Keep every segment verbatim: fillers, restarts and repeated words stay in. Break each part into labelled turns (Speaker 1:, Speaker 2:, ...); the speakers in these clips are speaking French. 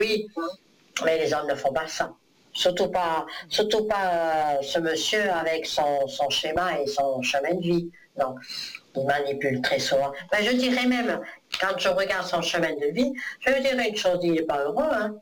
Speaker 1: oui, mais les hommes ne font pas ça. Surtout pas, surtout pas euh, ce monsieur avec son, son schéma et son chemin de vie. Non, il manipule très souvent. Mais je dirais même, quand je regarde son chemin de vie, je dirais une chose, il n'est pas heureux. Hein.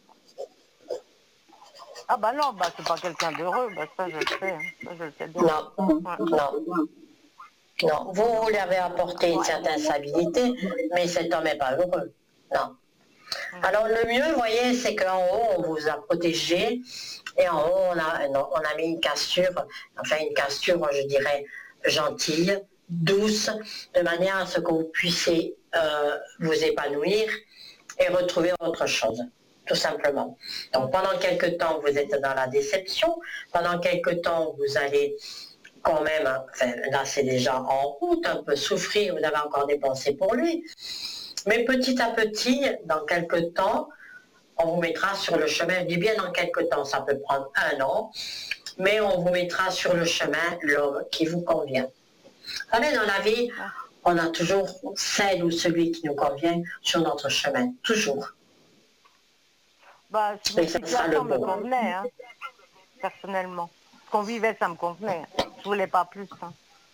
Speaker 2: Ah bah non, bah c'est pas quelqu'un d'heureux, bah ça je le sais, hein. Ça je le sais bien.
Speaker 1: Non,
Speaker 2: Ouais.
Speaker 1: non, non. Vous, vous lui avez apporté une
Speaker 2: Ouais.
Speaker 1: certaine stabilité, mais cet homme n'est pas heureux. Non. Alors le mieux, vous voyez, c'est qu'en haut, on vous a protégé, et en haut, on a, non, on a mis une cassure, enfin une cassure, je dirais, gentille, douce, de manière à ce que vous puissiez euh, vous épanouir et retrouver autre chose, tout simplement. Donc pendant quelque temps, vous êtes dans la déception, pendant quelque temps, vous allez quand même, enfin, là c'est déjà en route, un peu souffrir, vous avez encore des pensées pour lui, mais petit à petit, dans quelques temps, on vous mettra sur le chemin, je dis bien dans quelques temps, ça peut prendre un an, mais on vous mettra sur le chemin l'homme qui vous convient. Vous savez, dans la vie, on a toujours celle ou celui qui nous convient sur notre chemin, toujours.
Speaker 2: Bah,
Speaker 1: Et
Speaker 2: cette
Speaker 1: ça sera le
Speaker 2: situation me
Speaker 1: bon.
Speaker 2: convenait, hein, personnellement. Ce qu'on vivait, ça me convenait. Je voulais pas plus. Hein.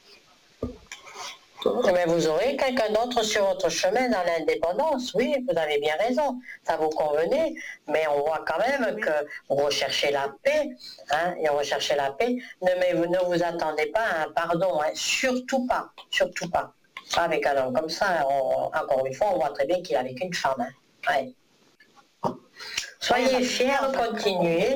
Speaker 1: Mais vous aurez quelqu'un d'autre sur votre chemin dans l'indépendance, oui, vous avez bien raison, ça vous convenait, mais on voit quand même
Speaker 2: Oui.
Speaker 1: que vous recherchez la paix, hein, et recherchez la paix, ne, mais vous ne vous attendez pas à un pardon, hein, surtout pas, surtout pas. Avec un homme comme ça, on, encore une fois, on voit très bien qu'il est avec une femme. Hein. Ouais. Soyez fiers, continuez.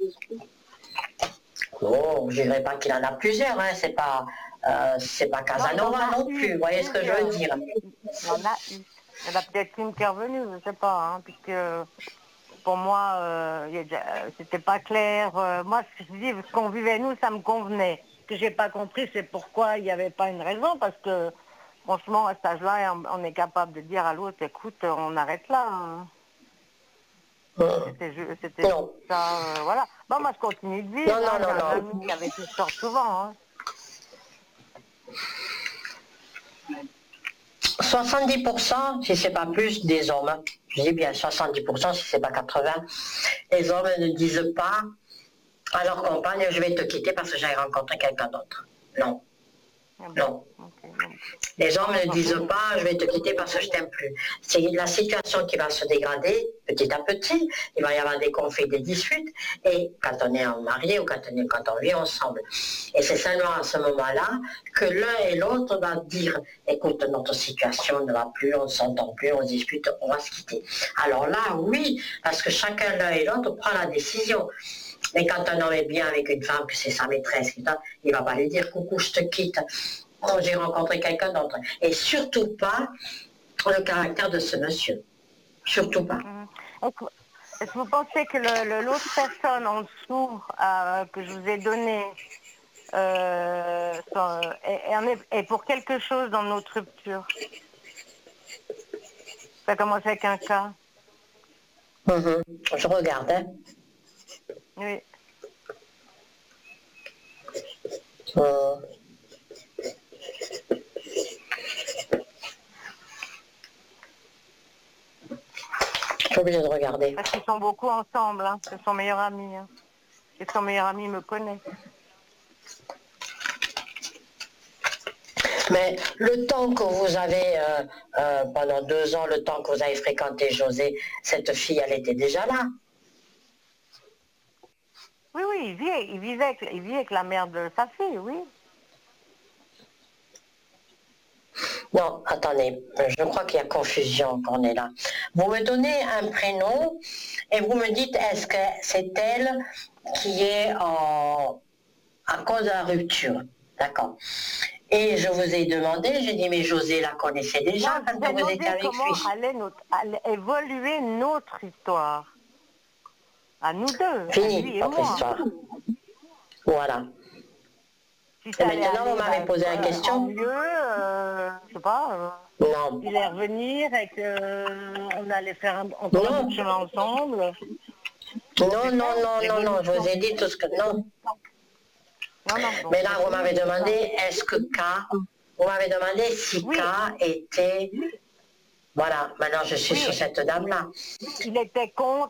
Speaker 1: Oh, je ne dirais pas qu'il en a plusieurs, hein, c'est pas, euh, c'est pas Casanova non, non plus, vous voyez ce que je veux dire.
Speaker 2: Il y en a eu. Il y en a peut-être une qui est revenue, je ne sais pas, hein, puisque pour moi, euh, c'était pas clair. Euh, moi, ce, que je dis, ce qu'on vivait nous, ça me convenait. Ce que j'ai pas compris, c'est pourquoi il n'y avait pas une raison, parce que franchement, à cet âge-là, on, on est capable de dire à l'autre, écoute, on arrête là. Hein. C'était c'était ça, euh, voilà. Bon, moi, je continue de vivre.
Speaker 1: Non,
Speaker 2: Hein.
Speaker 1: non,
Speaker 2: J'ai
Speaker 1: non,
Speaker 2: un
Speaker 1: non.
Speaker 2: ami qui avait qui sort souvent. Hein.
Speaker 1: soixante-dix pour cent, si c'est pas plus, des hommes, je dis bien soixante-dix pour cent si c'est pas quatre-vingts, les hommes ne disent pas à leur compagne, je vais te quitter parce que j'ai rencontré quelqu'un d'autre. Non. Non. Les hommes ne disent pas, je vais te quitter parce que je t'aime plus. C'est la situation qui va se dégrader petit à petit. Il va y avoir des conflits, des disputes. Et quand on est marié ou quand on, est, quand on vit ensemble. Et c'est seulement à ce moment-là que l'un et l'autre va dire, écoute, notre situation ne va plus, on ne s'entend plus, on se dispute, on va se quitter. Alors là, oui, parce que chacun, l'un et l'autre, prend la décision. Mais quand un homme est bien avec une femme, que c'est sa maîtresse, il ne va pas lui dire, coucou, je te quitte. Oh, j'ai rencontré quelqu'un d'autre. Et surtout pas le caractère de ce monsieur. Surtout pas.
Speaker 2: Est-ce que vous pensez que l'autre personne en dessous euh, que je vous ai donné euh, est, est pour quelque chose dans notre rupture? Ça commence avec un cas.
Speaker 1: Mmh. Je regarde, hein.
Speaker 2: Oui.
Speaker 1: Euh... Je suis obligée de regarder.
Speaker 2: Parce qu'ils sont beaucoup ensemble, hein. C'est son meilleur ami. Hein. Et son meilleur ami me connaît.
Speaker 1: Mais le temps que vous avez, euh, euh, pendant deux ans, le temps que vous avez fréquenté José, cette fille, elle était déjà là.
Speaker 2: Oui, oui, il vit, il vivait avec, il vit avec la mère de sa fille, oui.
Speaker 1: Non, attendez, je crois qu'il y a confusion quand on est là. Vous me donnez un prénom et vous me dites, est-ce que c'est elle qui est en, à cause de la rupture? D'accord. Et je vous ai demandé, j'ai dit, mais José la connaissait déjà
Speaker 2: non,
Speaker 1: quand vous étiez avec
Speaker 2: comment
Speaker 1: lui.
Speaker 2: allait, notre, allait évoluer notre histoire. À nous deux,
Speaker 1: Fini,
Speaker 2: à lui et
Speaker 1: votre
Speaker 2: moi.
Speaker 1: histoire. Voilà.
Speaker 2: Si
Speaker 1: Et maintenant, aller, vous m'avez bah, posé la question.
Speaker 2: En mieux, euh, je sais pas. Euh,
Speaker 1: non.
Speaker 2: Il allait revenir et qu'on allait faire un, encore non. un bout de chemin ensemble.
Speaker 1: Non, non, non, non, non, je vous ai dit tout ce que... Non.
Speaker 2: Non, non. Donc,
Speaker 1: mais là, vous m'avez demandé, est-ce que K... Vous m'avez demandé si oui. K était Voilà, maintenant je suis
Speaker 2: Oui.
Speaker 1: sur cette dame-là.
Speaker 2: Il était contre